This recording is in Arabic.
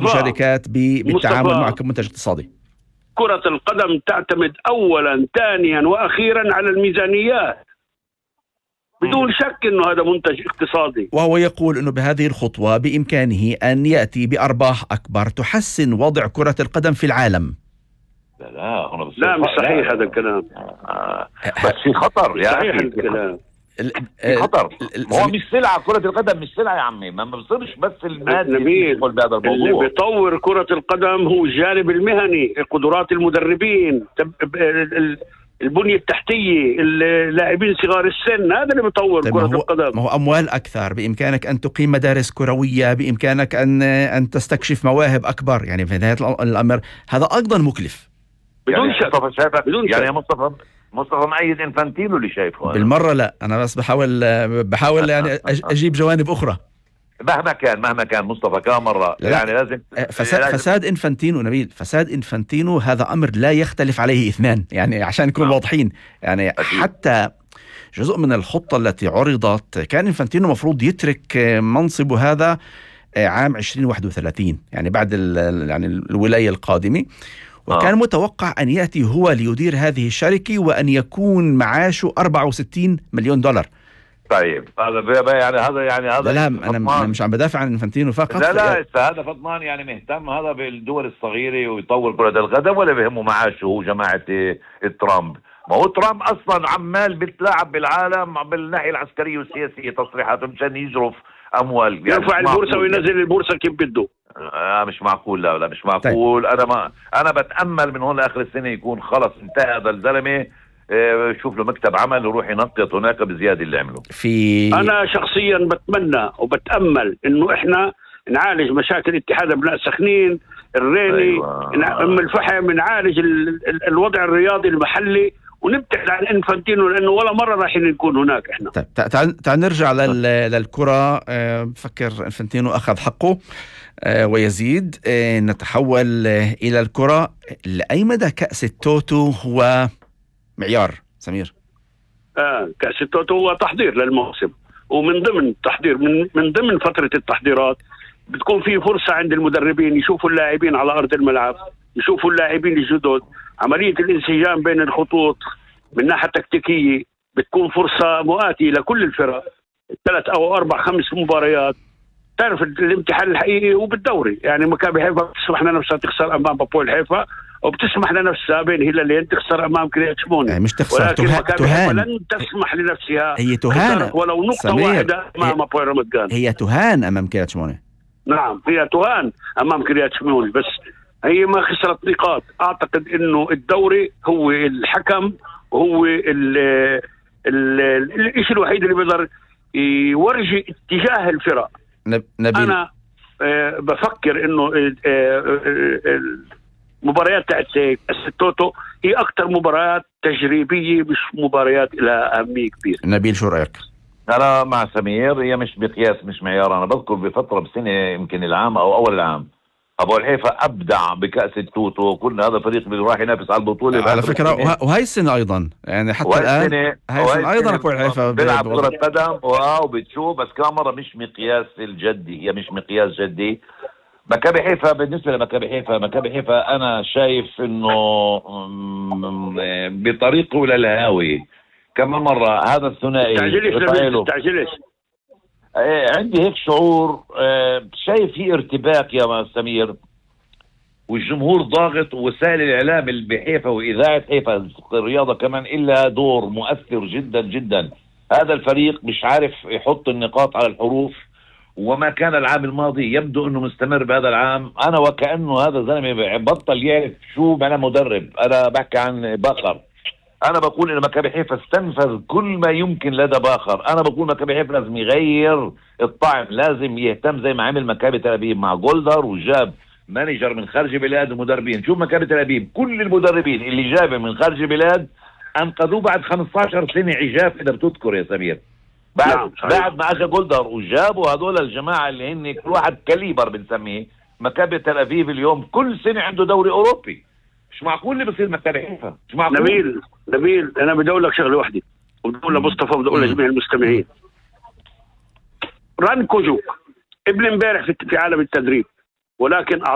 شركات بالتعامل مع كمنتج اقتصادي. كرة القدم تعتمد أولا ثانيا وأخيرا على الميزانيات، بدون شك أنه هذا منتج اقتصادي. وهو يقول أنه بهذه الخطوة بإمكانه أن يأتي بأرباح أكبر تحسن وضع كرة القدم في العالم. لا مش صحيح هذا الكلام. بس في خطر يا صحيح أخي، الكلام. في خطر. هو مش سلعة، كرة القدم مش سلعة يا عمي، ما بصيرش بس النادي يدخل بهذا الموضوع. اللي بيطور كرة القدم هو الجانب المهني، قدرات المدربين، البنية التحتية، اللاعبين صغار السن، هذا اللي بيطور كرة القدم. ما هو أموال أكثر، بإمكانك أن تقيم مدارس كروية، بإمكانك أن تستكشف مواهب أكبر، يعني في نهاية الأمر هذا أيضا مكلف. بدون شك. يعني يا مصطفى مؤيد إنفانتينو اللي شايفه بالمرة. لا أنا بس بحاول يعني أجيب جوانب أخرى. مهما كان مصطفى كم مرة يعني لازم فساد إنفانتينو نبيل، فساد إنفانتينو هذا أمر لا يختلف عليه اثنان، يعني عشان نكون واضحين. يعني حتى جزء من الخطة التي عرضت كان إنفانتينو مفروض يترك منصبه هذا عام 2031، يعني بعد يعني الولاية القادمة، وكان متوقع أن يأتي هو ليدير هذه الشركة وأن يكون معاشه 64 مليون دولار. طيب هذا لا أنا مش عم بدافع عن إنفانتينو فقط. لا هذا فضمان يعني مهتم هذا بالدول الصغيرة ويطور كرة القدم، ولا بهمه معاشه هو جماعة ترامب؟ ما هو ترامب أصلا عمال بيتلاعب بالعالم بالناحية العسكرية والسياسية، تصريحاته مشان يجرف أموال، يعني يرفع البورصة وينزل البورصة كيف بده. مش معقول. لا مش معقول. طيب. أنا بتأمل من هون لآخر السنة يكون خلص انتهى هذا الزلمة، شوف له مكتب عمل وروح ينقط هناك بزيادة اللي عمله. أنا شخصيا بتمنى وبتأمل إنه إحنا نعالج مشاكل اتحاد أبناء سخنين، الريني، أم الفحم، نعالج الوضع الرياضي المحلي ونبتعد عن إنفانتينو، لأنه ولا مرة راح نكون هناك إحنا. طيب تعال نرجع للكرة. بفكر إنفانتينو أخذ حقه ويزيد. نتحول إلى الكرة. لأي مدى كأس التوتو هو معيار سمير؟ كأس التوتو هو تحضير للموسم، ومن ضمن تحضير من ضمن فترة التحضيرات بتكون في فرصة عند المدربين يشوفوا اللاعبين على أرض الملعب، يشوفوا اللاعبين الجدد، عملية الانسجام بين الخطوط من ناحية تكتيكية بتكون فرصة مؤاتية لكل الفرق. 3 أو 4 5 مباريات، تعرف الامتحان الحقيقي وبالدوري. يعني مكابي حيفا بتسمح لنفسها تخسر أمام بابول حيفا، وبتسمح لنفسها بين هلالين تخسر أمام كريات شموني، يعني مش تخسر، ولكن مكابي لن تسمح لنفسها هي تهان ولو نقطة واحدة أمام بابول رمضان. هي تهان أمام كريات شموني. نعم هي تهان أمام كريات شموني، بس هي ما خسرت نقاط. أعتقد إنه الدوري هو الحكم، وهو الشيء الوحيد اللي بيقدر يورجي اتجاه الفرق. أنا بفكر إنه المباريات تاعت التوتو هي أكثر مباريات تجريبية، مش مباريات لها أهمية كبيرة. نبيل شو رأيك؟ أنا مع سمير، هي مش بقياس مش معيار. أنا بذكر بفترة بسنة يمكن العام أو أول العام أبو الحيفا أبدع بكأس التوتو، كل هذا فريق راح ينافس على البطولة على فكرة. وهي السنة أيضا، يعني حتى الآن هاي السنة أيضا أبو الحيفا بيلعب كرة قدم وبتشوف، بس كم مرة مش مقياس الجدي، هي مش مقياس جدي. مكابي حيفا بالنسبة لمكابي حيفا أنا شايف إنه بطريقه للهاوي كمان مرة. هذا الثنائي تعجلش عندي هيك شعور، شايف في ارتباك يا سمير، والجمهور ضاغط، ووسائل الإعلام اللي بحيفا وإذاعة حيفا الرياضة كمان إلا دور مؤثر جدا جدا. هذا الفريق مش عارف يحط النقاط على الحروف، وما كان العام الماضي يبدو أنه مستمر بهذا العام. أنا وكأنه هذا الزلمة بطل يعرف شو معنى مدرب. أنا بحكي عن باخر، أنا بقول إن مكابي حيفا استنفذ كل ما يمكن لدى باخر. أنا بقول مكابي حيفا لازم يغير الطعم، لازم يهتم زي ما عمل مكابي تل أبيب مع جولدر، وجاب مانجر من خارج بلاد المدربين. شوف مكابي تل أبيب كل المدربين اللي جابه من خارج بلاد أنقذوه بعد 15 سنة عجاف، إذا بتذكر يا سمير. بعد ما اجى جولدر وجابوا هذول الجماعه اللي هن كل واحد كاليبر بنسميه. مكابي تل ابيب اليوم كل سنه عنده دوري اوروبي. مش معقول اللي بصير مكابي حيفا، مش معقول. نبيل انا بدي اقول لك شغله واحده، وبدي اقول لمصطفى وبدي اقول لجميع المستمعين. ران كوجوك ابن امبارح في عالم التدريب، ولكن